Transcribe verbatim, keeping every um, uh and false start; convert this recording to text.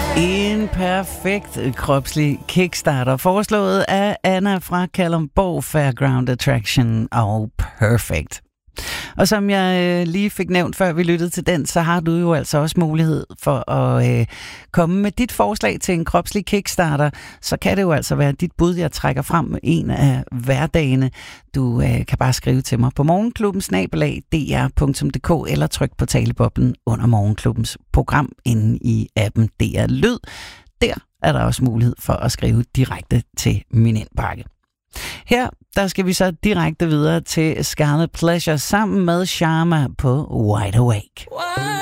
En perfekt kropslig kickstarter, foreslået af Anna fra Kalundborg Fairground Attraction, og perfekt. Og som jeg øh, lige fik nævnt, før vi lyttede til den, så har du jo altså også mulighed for at øh, komme med dit forslag til en kropslig kickstarter. Så kan det jo altså være dit bud, jeg trækker frem en af hverdagene. Du øh, kan bare skrive til mig på morgenklubben snabel-a d r punktum d k eller tryk på taleboblen under morgenklubbens program inde i appen D R Lyd. Der er der også mulighed for at skrive direkte til min indbakke. Her, der skal vi så direkte videre til Scarlet Pleasure sammen med Sharma på Wide Awake.